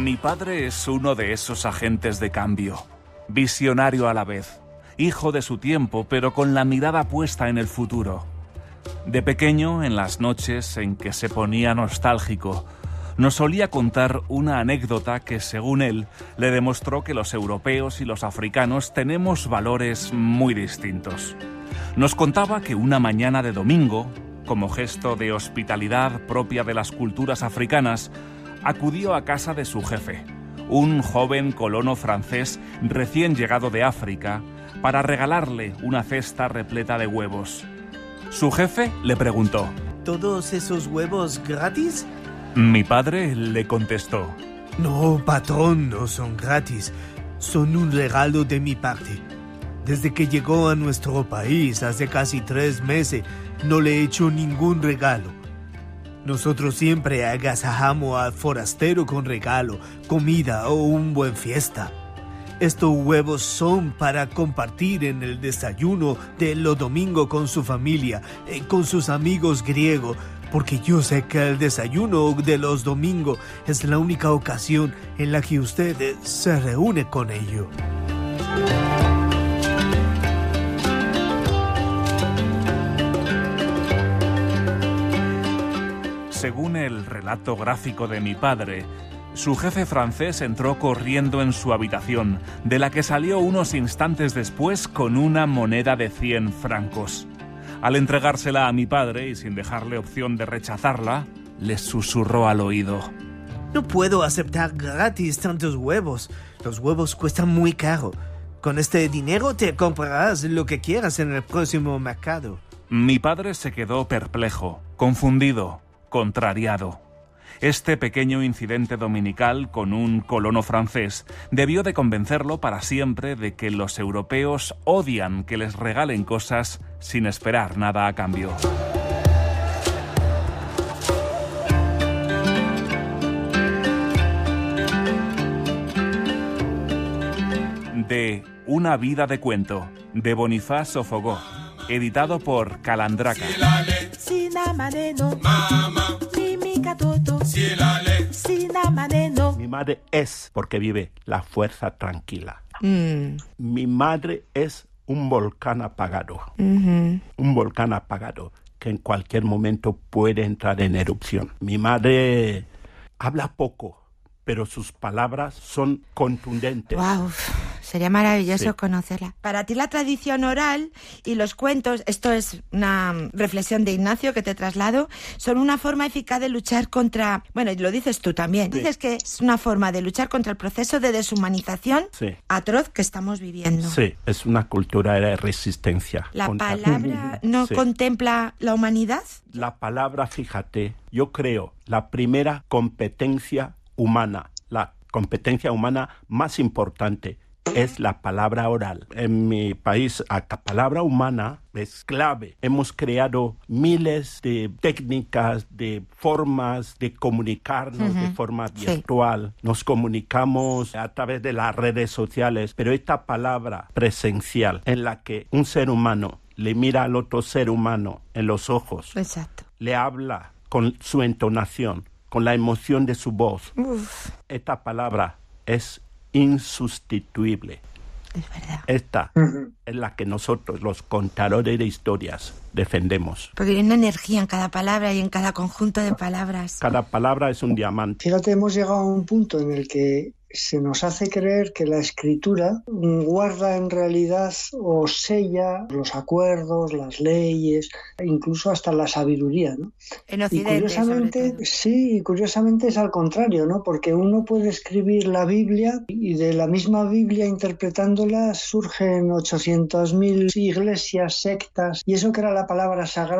Mi padre es uno de esos agentes de cambio, visionario a la vez, hijo de su tiempo, pero con la mirada puesta en el futuro. De pequeño, en las noches en que se ponía nostálgico, nos solía contar una anécdota que, según él, le demostró que los europeos y los africanos tenemos valores muy distintos. Nos contaba que una mañana de domingo, como gesto de hospitalidad propia de las culturas africanas, acudió a casa de su jefe, un joven colono francés recién llegado de África, para regalarle una cesta repleta de huevos. Su jefe le preguntó: ¿Todos esos huevos gratis? Mi padre le contestó: No, patrón, no son gratis. Son un regalo de mi parte. Desde que llegó a nuestro país hace casi 3 meses, no le he hecho ningún regalo. Nosotros siempre agasajamos al forastero con regalo, comida o un buen fiesta. Estos huevos son para compartir en el desayuno de los domingos con su familia, con sus amigos griegos, porque yo sé que el desayuno de los domingos es la única ocasión en la que usted se reúne con ellos. Según el relato gráfico de mi padre, su jefe francés entró corriendo en su habitación, de la que salió unos instantes después con una moneda de 100 francos. Al entregársela a mi padre y sin dejarle opción de rechazarla, le susurró al oído: No puedo aceptar gratis tantos huevos. Los huevos cuestan muy caro. Con este dinero te comprarás lo que quieras en el próximo mercado. Mi padre se quedó perplejo, confundido, contrariado. Este pequeño incidente dominical con un colono francés debió de convencerlo para siempre de que los europeos odian que les regalen cosas sin esperar nada a cambio. De Una vida de cuento, de Boniface Sofogó, editado por Calandraca. Mi madre es, porque vive, la fuerza tranquila. Mi madre es un volcán apagado. Un volcán apagado que en cualquier momento puede entrar en erupción. Mi madre habla poco, pero sus palabras son contundentes. Wow, sería maravilloso conocerla. Para ti la tradición oral y los cuentos, esto es una reflexión de Ignacio que te traslado, son una forma eficaz de luchar contra, bueno, y lo dices tú también, dices que es una forma de luchar contra el proceso de deshumanización atroz que estamos viviendo. Sí, es una cultura de resistencia. ¿La palabra no contempla la humanidad? La palabra, fíjate, yo creo, la primera competencia humana, la competencia humana más importante es la palabra oral. En mi país, la palabra humana es clave. Hemos creado miles de técnicas, de formas de comunicarnos de forma virtual. Nos comunicamos a través de las redes sociales, pero esta palabra presencial en la que un ser humano le mira al otro ser humano en los ojos, le habla con su entonación, con la emoción de su voz. Esta palabra es insustituible. Es verdad. Esta es la que nosotros, los contadores de historias, defendemos. Porque hay una energía en cada palabra y en cada conjunto de palabras. Cada palabra es un diamante. Fíjate, hemos llegado a un punto en el que se nos hace creer que la escritura guarda en realidad o sella los acuerdos, las leyes, incluso hasta la sabiduría, ¿no? En Occidente, y curiosamente, curiosamente es al contrario, ¿no? Porque uno puede escribir la Biblia y de la misma Biblia interpretándola surgen 800.000 iglesias, sectas, y eso que era la palabra sagrada